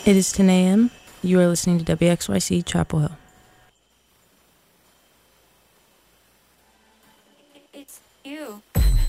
It is 10 a.m. You are listening to WXYC Chapel Hill. It's you.